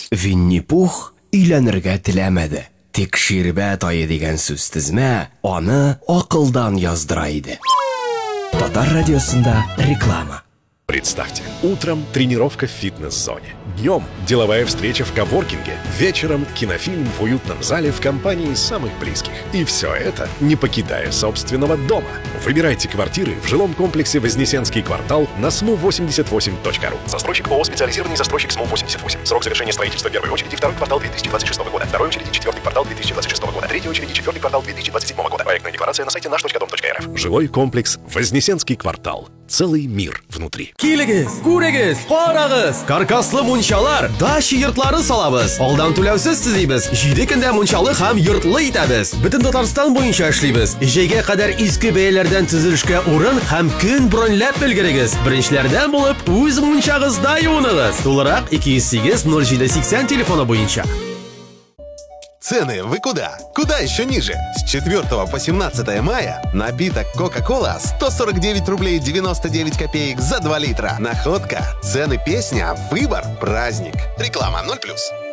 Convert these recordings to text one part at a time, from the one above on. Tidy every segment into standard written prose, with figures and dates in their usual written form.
Винни-Пух өйләнергә теләмәде. Тик Ширбәт айы дигән сүз тезмә аны акылдан яздыра иде. Татар радиосында реклама. Представьте, утром тренировка в фитнес-зоне. Днем деловая встреча в коворкинге. Вечером кинофильм в уютном зале в компании самых близких. И все это не покидая собственного дома. Выбирайте квартиры в жилом комплексе Вознесенский квартал на smu88.ru. Застройщик ООО «Специализированный застройщик СМУ-88». Срок завершения строительства первой очереди второй квартал 2026 года. Второй очереди четвертый квартал 2026 года. Третьей очереди четвертый квартал 2027 года. Проектная декларация на сайте наш.дом.рф. Жилой комплекс Вознесенский квартал. Целый мир внутри. Килегез, күрегез, карагыз. Каркаслы мунчалар, дача йортларын салабыз. Алдан түләүсез төзибез. 7 көндә мунчалы һәм йортлы итәбез. Бөтен Татарстан буенча эшлибез. Җәйгә кадәр иске бәяләрдән төзелешкә урын һәм көн броньлап өлгерегез. Беренчеләрдән булып, үз мунчагызда юыныгыз. Тулырак 208 0780 телефоны буенча. Цены вы куда? Куда еще ниже? С 4 по 17 мая напиток Coca-Cola 149 рублей 99 копеек за 2 литра. Находка. Цены песня. Выбор. Праздник. Реклама 0+.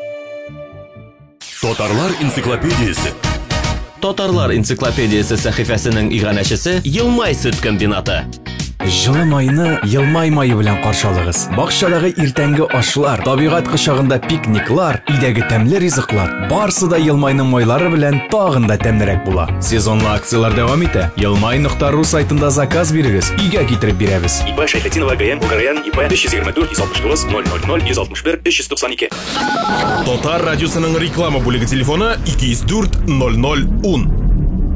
Татарлар энциклопедиясе. Татарлар энциклопедиясе сәхифәсенең иганәчесе Елмай сөт комбинаты. Жылы майны Елмай майы белән каршылыгыз. Бакчадагы иртәнге ашлар, табигать кочагында пикниклар, идәге тәмле ризыклар, барысы да Елмайның майлары белән тагын да тәмлерәк була. Сезонлы акциялар дәвам итә. Елмай.ру сайтында заказ бирегез, өйгә китереп бирәбез. ИП Шәйхетдинова ГМ Бугарьян ИП 524 169 000 161 592. Татар радиосының реклама бүлеге телефоны 204 00 10.